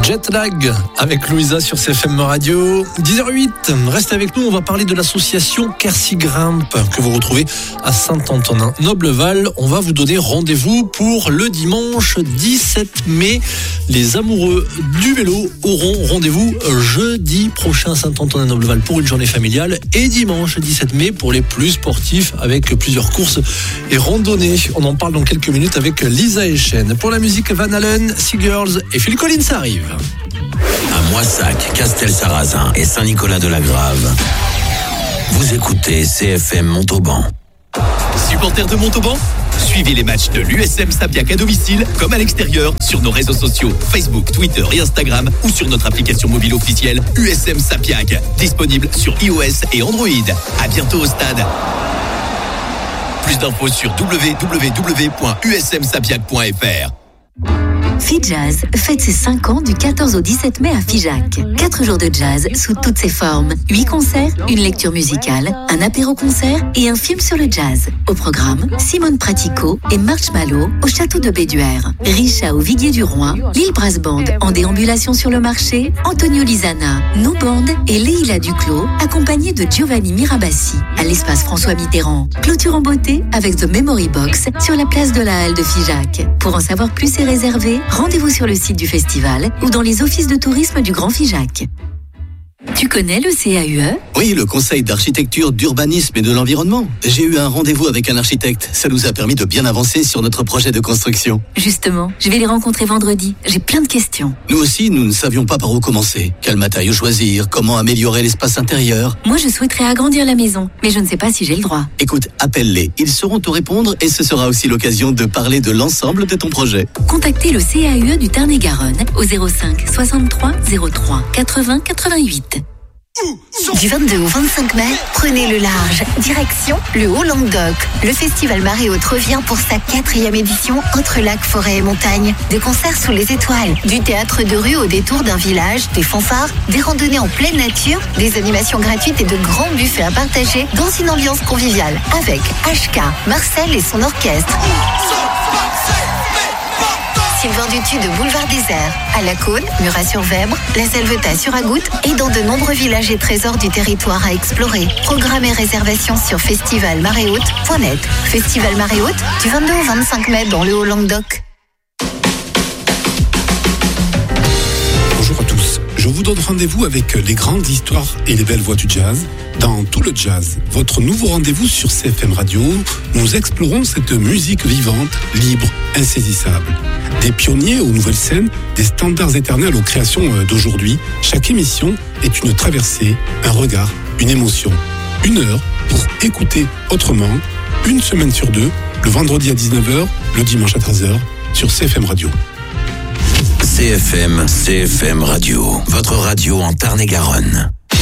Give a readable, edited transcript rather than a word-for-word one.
Jet Lag avec Louisa sur CFM Radio. 10h08, restez avec nous, on va parler de l'association Quercy Grimpe que vous retrouvez à Saint-Antonin-Nobleval. On va vous donner rendez-vous pour le dimanche 17 mai. Les amoureux du vélo auront rendez-vous jeudi prochain à Saint-Antonin-Nobleval pour une journée familiale et dimanche 17 mai pour les plus sportifs avec plusieurs courses et randonnées. On en parle dans quelques minutes avec Lisa Echen. Pour la musique, Van Halen, Sea Girls et Phil Collins arrivent. À Moissac, Castel-Sarrazin et Saint-Nicolas-de-la-Grave. Vous écoutez CFM Montauban. Supporters de Montauban, suivez les matchs de l'USM Sapiac à domicile comme à l'extérieur sur nos réseaux sociaux Facebook, Twitter et Instagram ou sur notre application mobile officielle USM Sapiac, disponible sur iOS et Android. À bientôt au stade. Plus d'infos sur www.usmsapiac.fr. FIJazz fête ses 5 ans du 14 au 17 mai à Figeac. 4 jours de jazz sous toutes ses formes. 8 concerts, une lecture musicale, un apéro-concert et un film sur le jazz. Au programme, Simone Pratico et Marshmallow au château de Béduère. Richa au Viguier du Roi, Lille Brass Band en déambulation sur le marché, Antonio Lisana, No Band et Leila Duclos, accompagnés de Giovanni Mirabassi à l'espace François Mitterrand. Clôture en beauté avec The Memory Box sur la place de la Halle de Figeac. Pour en savoir plus et réserver, rendez-vous sur le site du festival ou dans les offices de tourisme du Grand Figeac. Tu connais le CAUE ? Oui, le Conseil d'architecture, d'urbanisme et de l'environnement. J'ai eu un rendez-vous avec un architecte. Ça nous a permis de bien avancer sur notre projet de construction. Justement, je vais les rencontrer vendredi. J'ai plein de questions. Nous aussi, nous ne savions pas par où commencer. Quel matériau choisir ? Comment améliorer l'espace intérieur ? Moi, je souhaiterais agrandir la maison, mais je ne sais pas si j'ai le droit. Écoute, appelle-les. Ils sauront te répondre et ce sera aussi l'occasion de parler de l'ensemble de ton projet. Contactez le CAUE du Tarn-et-Garonne au 05 63 03 80 88. Du 22 au 25 mai, prenez le large. Direction le Haut-Languedoc. Le festival Marée Haute revient pour sa 4e édition entre lacs, forêts et montagnes. Des concerts sous les étoiles, du théâtre de rue au détour d'un village, des fanfares, des randonnées en pleine nature, des animations gratuites et de grands buffets à partager dans une ambiance conviviale avec HK, Marcel et son orchestre. Sylvain Dutu de Boulevard Désert, à La Cône, Murat-sur-Vèbre, La Selvetat sur Agoutte et dans de nombreux villages et trésors du territoire à explorer. Programme et réservation sur festivalmaréhaute.net. Festival Marée Haute du 22 au 25 mai dans le Haut-Languedoc. Bonjour à tous, je vous donne rendez-vous avec les grandes histoires et les belles voix du jazz dans Tout le Jazz, votre nouveau rendez-vous sur CFM Radio. Nous explorons cette musique vivante, libre, insaisissable. Des pionniers aux nouvelles scènes, des standards éternels aux créations d'aujourd'hui. Chaque émission est une traversée, un regard, une émotion. 1 heure pour écouter autrement, une semaine sur 2, le vendredi à 19h, le dimanche à 13h, sur CFM Radio. CFM Radio, votre radio en Tarn-et-Garonne.